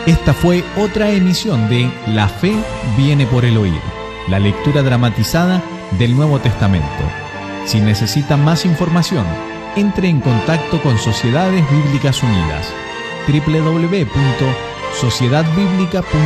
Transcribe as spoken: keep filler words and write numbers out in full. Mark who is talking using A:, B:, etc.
A: Esta fue otra emisión de La Fe viene por el oír, la lectura dramatizada del Nuevo Testamento. Si necesita más información, entre en contacto con Sociedades Bíblicas Unidas, doble u doble u doble u punto sociedad bíblica punto